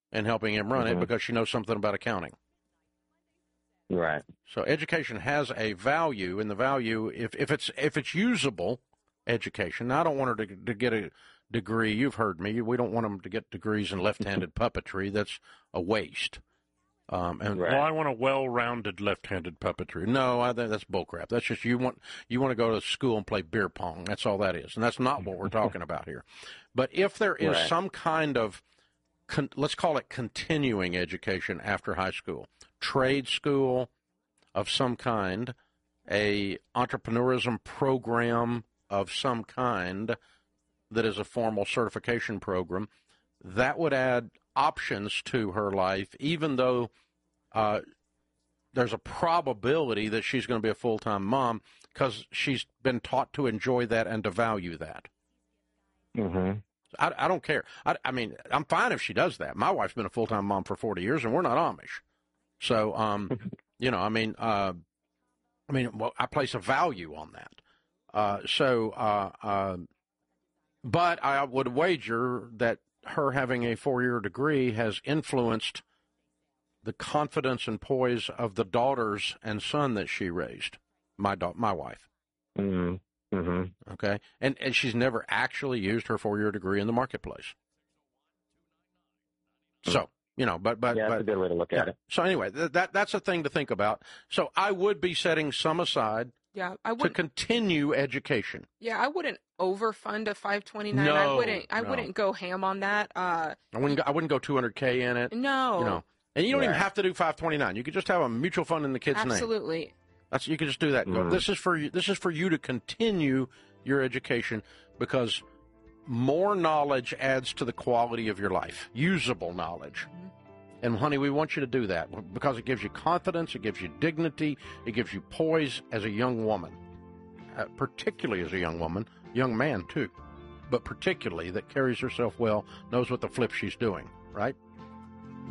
and helping him run it because she knows something about accounting. Right. So education has a value, and the value, if it's usable education. Now, I don't want her to get a degree. You've heard me. We don't want them to get degrees in left-handed puppetry. That's a waste. Well, I want a well-rounded left-handed puppetry. No, I think that's bullcrap. That's just you want to go to school and play beer pong. That's all that is, and that's not what we're talking about here. But if there is some kind of, let's call it continuing education after high school, trade school of some kind, a entrepreneurism program of some kind that is a formal certification program, that would add options to her life, even though there's a probability that she's going to be a full-time mom because she's been taught to enjoy that and to value that. Mm-hmm. I don't care. I mean, I'm fine if she does that. My wife's been a full-time mom for 40 years, and we're not Amish. So, well, I place a value on that. But I would wager that her having a 4-year degree has influenced the confidence and poise of the daughters and son that she raised, my wife. Mm-hmm. Mm-hmm. Okay? And she's never actually used her 4-year degree in the marketplace. So, but that's a good way to look at it. So anyway, that's a thing to think about. So I would be setting some aside to continue education. Yeah, I wouldn't overfund a 529. No, I wouldn't go ham on that. I wouldn't go $200K in it. No. And you don't even have to do 529. You could just have a mutual fund in the kid's name. Absolutely. You can just do that. Mm. This is for you to continue your education because more knowledge adds to the quality of your life. Usable knowledge. Mm-hmm. And, honey, we want you to do that because it gives you confidence, it gives you dignity, it gives you poise as a young woman, particularly as a young woman, young man too, but particularly that carries herself well, knows what the flip she's doing, right?